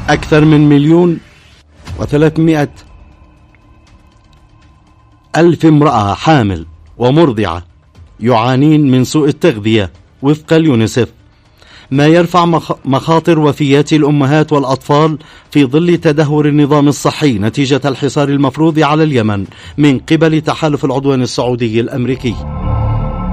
أكثر من 1,300,000 امرأة حامل ومرضعة يعانين من سوء التغذية وفق اليونيسف، ما يرفع مخاطر وفيات الأمهات والأطفال في ظل تدهور النظام الصحي نتيجة الحصار المفروض على اليمن من قبل تحالف العدوان السعودي الأمريكي.